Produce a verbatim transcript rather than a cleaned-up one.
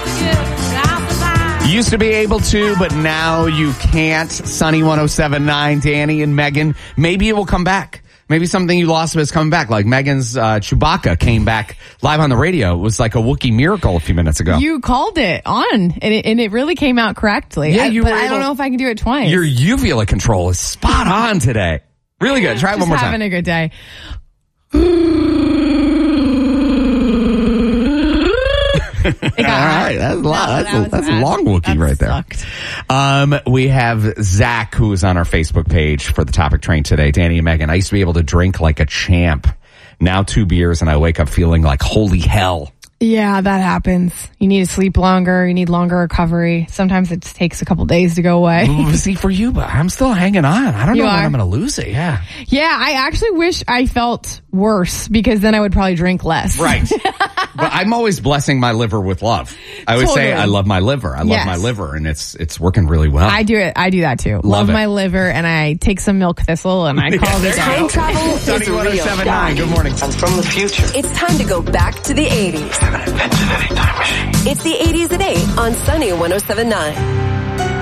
You used to be able to, but now you can't. Sunny one oh seven point nine, Danny and Megan. Maybe it will come back. Maybe something you lost is coming back. Like Megan's uh, Chewbacca came back live on the radio. It was like a Wookiee miracle a few minutes ago. You called it on, and it, and it really came out correctly. Yeah, I, you but were I able, don't know if I can do it twice. Your uvula control is spot on today. Really good. Try it one more time. Having a good day. All right, that's a lot. No, that's, that a, that's a bad. long Wookiee That right there. sucked. Um, we have Zach, who is on our Facebook page for the topic train today. Danny and Megan. I used to be able to drink like a champ. Now two beers and I wake up feeling like holy hell. Yeah, that happens. You need to sleep longer. You need longer recovery. Sometimes it just takes a couple days to go away. Ooh, see, for you, but I'm still hanging on. I don't You know when are? I'm going to lose it. Yeah. Yeah, I actually wish I felt worse because then I would probably drink less. Right. But I'm always blessing my liver with love. I always say Totally. I love my liver. I love Yes. my liver, and it's it's working really well. I do it. I do that too. Love Love it. my liver, and I take some milk thistle, and I call it a Time day. travel is Sunny one oh real. seven point nine. Good morning. I'm from the future. It's time to go back to the eighties. I haven't invented any time machine. It's the eighties at eight on Sunny one oh seven point nine.